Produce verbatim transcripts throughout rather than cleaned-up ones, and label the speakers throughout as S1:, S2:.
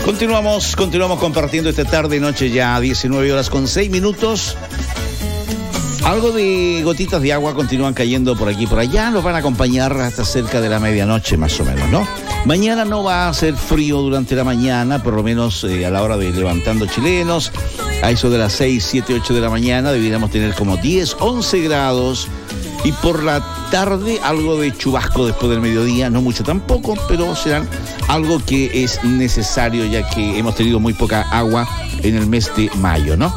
S1: Continuamos, continuamos compartiendo esta tarde, noche ya, diecinueve horas con seis minutos. Algo de gotitas de agua continúan cayendo por aquí y por allá. Nos van a acompañar hasta cerca de la medianoche, más o menos, ¿no? Mañana no va a ser frío durante la mañana, por lo menos eh, a la hora de levantando chilenos. A eso de las seis, siete, ocho de la mañana deberíamos tener como diez, once grados. Y por la tarde algo de chubasco después del mediodía, no mucho tampoco, pero serán algo que es necesario ya que hemos tenido muy poca agua en el mes de mayo, ¿no?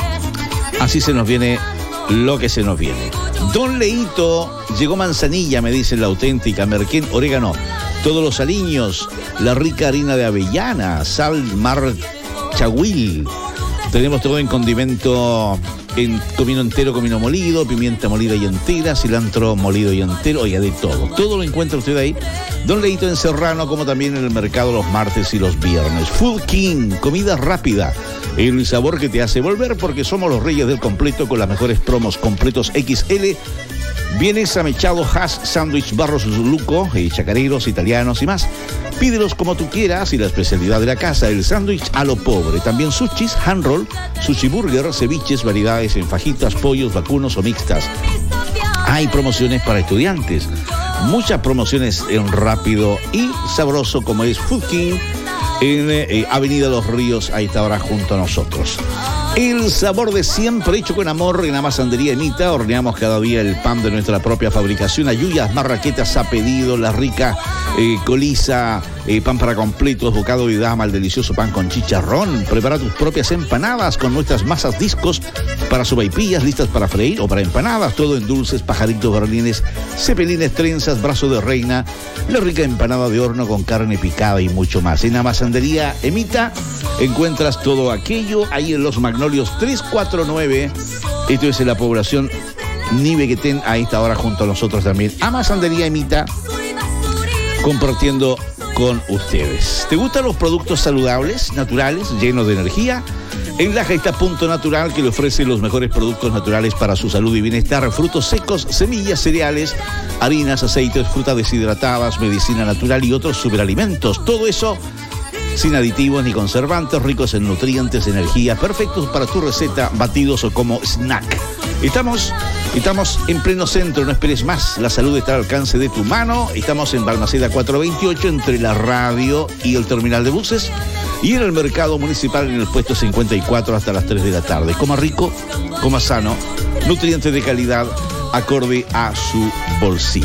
S1: Así se nos viene lo que se nos viene. Don Leito, llegó manzanilla, me dice la auténtica, merquén, orégano, todos los aliños, la rica harina de avellana, sal, mar, chahuil. Tenemos todo en condimento, en comino entero, comino molido, pimienta molida y entera, cilantro molido y entero, oiga, de todo. Todo lo encuentra usted ahí. Don Leito en Serrano, como también en el mercado los martes y los viernes. Food King, comida rápida, el sabor que te hace volver, porque somos los reyes del completo con las mejores promos completos equis ele. Vienes amechado, hash, sándwich, barros luco, eh, chacareros, italianos y más. Pídelos como tú quieras y la especialidad de la casa, el sándwich a lo pobre. También sushis, hand roll, sushi burger, ceviches, variedades en fajitas, pollos, vacunos o mixtas. Hay promociones para estudiantes. Muchas promociones en rápido y sabroso como es Food King en eh, Avenida Los Ríos, ahí está ahora junto a nosotros. El sabor de siempre, hecho con amor en la masandería Emita. Horneamos cada día el pan de nuestra propia fabricación. Ayuyas, marraquetas a pedido, la rica eh, coliza, eh, pan para completos, bocado de dama, el delicioso pan con chicharrón. Prepara tus propias empanadas con nuestras masas discos para sopaipillas, listas para freír o para empanadas. Todo en dulces, pajaritos, berlines, cepelines, trenzas, brazo de reina, la rica empanada de horno con carne picada y mucho más. En la masandería Emita encuentras todo aquello ahí en Los Magnolios tres cuatro nueve. Esto es en la población Nivequetén, ahí está ahora junto a nosotros también. A Masandería Emita, compartiendo con ustedes. ¿Te gustan los productos saludables, naturales, llenos de energía? En Laja está Punto Natural, que le ofrece los mejores productos naturales para su salud y bienestar. Frutos secos, semillas, cereales, harinas, aceites, frutas deshidratadas, medicina natural y otros superalimentos. Todo eso sin aditivos ni conservantes, ricos en nutrientes, energía, perfectos para tu receta, batidos o como snack. Estamos, estamos en pleno centro, no esperes más. La salud está al alcance de tu mano. Estamos en Balmaceda cuatrocientos veintiocho, entre la radio y el terminal de buses. Y en el mercado municipal, en el puesto cincuenta y cuatro hasta las tres de la tarde. Coma rico, coma sano, nutrientes de calidad, acorde a su bolsillo.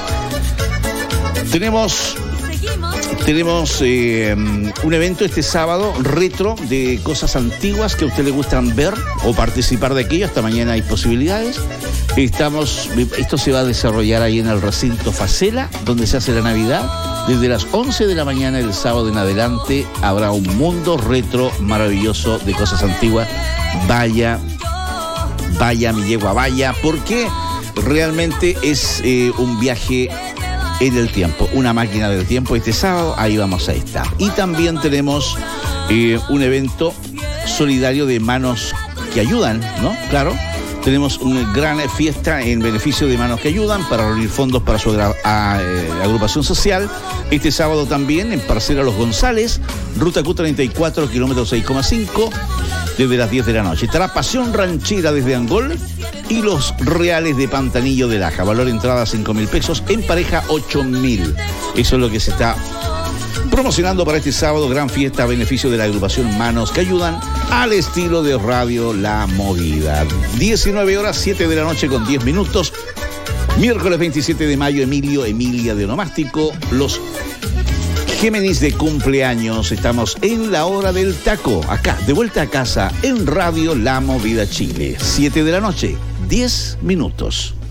S1: Tenemos... Tenemos eh, un evento este sábado retro de cosas antiguas que a usted le gustan ver o participar de aquello. Hasta mañana hay posibilidades. Estamos, esto se va a desarrollar ahí en el recinto Facela, donde se hace la Navidad. Desde las once de la mañana el sábado en adelante habrá un mundo retro maravilloso de cosas antiguas. Vaya, vaya mi yegua, vaya, porque realmente es eh, un viaje en el tiempo, una máquina del tiempo. Este sábado ahí vamos a estar. Y también tenemos eh, un evento solidario de Manos que Ayudan, ¿no? Claro, tenemos una gran fiesta en beneficio de Manos que Ayudan para reunir fondos para su agra- a, eh, agrupación social. Este sábado también en Parcela Los González, ruta Q treinta y cuatro, kilómetro seis coma cinco, desde las diez de la noche. Estará Pasión Ranchera desde Angol y Los Reales de Pantanillo de Laja. Valor entrada cinco mil pesos, en pareja ocho mil. Eso es lo que se está promocionando para este sábado. Gran fiesta a beneficio de la agrupación Manos que Ayudan, al estilo de Radio La Movida. diecinueve horas, siete de la noche con diez minutos. Miércoles veintisiete de mayo, Emilio, Emilia de Onomástico. Los Géminis de cumpleaños. Estamos en la hora del taco, acá, de vuelta a casa, en Radio La Movida Chile. siete de la noche, diez minutos.